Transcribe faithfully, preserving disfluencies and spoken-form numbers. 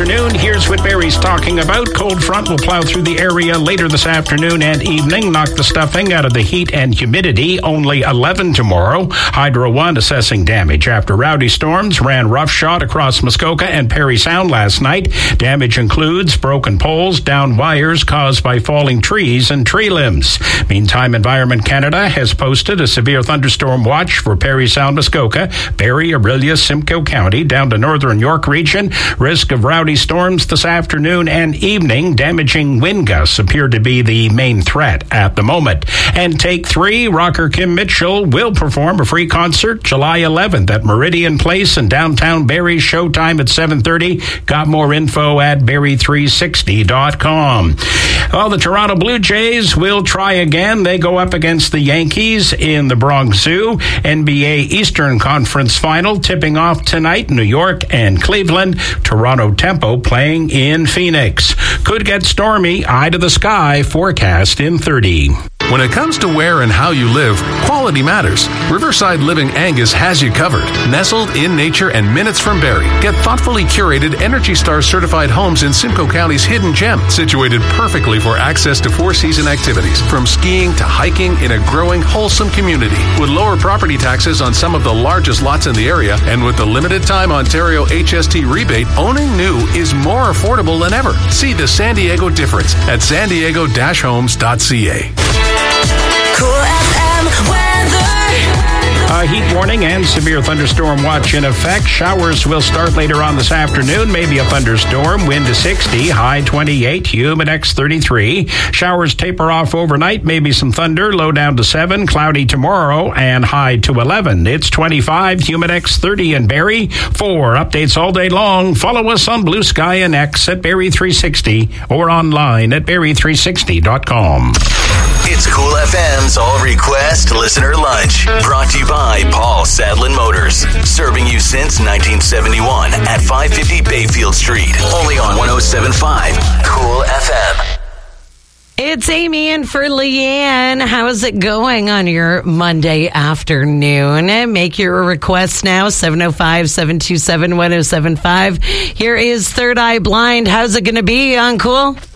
afternoon. Here's what Barry's talking about. Cold front will plow through the area later this afternoon and evening. Knock the stuffing out of the heat and humidity. Only eleven tomorrow. Hydro One assessing damage after rowdy storms ran roughshod across Muskoka and Parry Sound last night. Damage includes broken poles, down wires caused by falling trees and tree limbs. Meantime, Environment Canada has posted a severe thunderstorm watch for Parry Sound, Muskoka, Barrie, Orillia, Simcoe County, down to northern York region. Risk of rowdy storms this afternoon and evening. Damaging wind gusts appear to be the main threat at the moment. And Take Three, rocker Kim Mitchell will perform a free concert July eleventh at Meridian Place in downtown Barrie. Showtime at seven thirty. Got more info at barrie three sixty dot com. Well, the Toronto Blue Jays will try again. They go up against the Yankees in the Bronx Zoo. N B A Eastern Conference Final tipping off tonight. New York and Cleveland. Toronto Tempo playing in Phoenix. Could get stormy. Eye to the sky. Forecast in thirty. When it comes to where and how you live, quality matters. Riverside Living Angus has you covered. Nestled in nature and minutes from Barrie. Get thoughtfully curated Energy Star certified homes in Simcoe County's hidden gem, situated perfectly for access to four-season activities, from skiing to hiking in a growing, wholesome community. With lower property taxes on some of the largest lots in the area, and with the limited time Ontario H S T rebate, owning new is more affordable than ever. See the San Diego difference at san diego dash homes dot c a. Cool F M weather. A heat warning and severe thunderstorm watch in effect. Showers will start later on this afternoon. Maybe a thunderstorm. Wind to sixty. High twenty-eight. Humidex thirty-three. Showers taper off overnight. Maybe some thunder. Low down to seven. Cloudy tomorrow and high to eleven. It's twenty-five. Humidex thirty in Barrie. Four updates all day long. Follow us on Blue Sky and X at Barrie three sixty or online at barrie three sixty dot com. It's Cool F M's All Request Listener Lunch, brought to you by Paul Sadlin Motors, serving you since nineteen seventy-one at five fifty Bayfield Street, only on one oh seven point five Cool F M. It's Amy in for Leanne. How's it going on your Monday afternoon? Make your request now, seven oh five, seven two seven, one oh seven five. Here is Third Eye Blind. How's it going to be on Cool?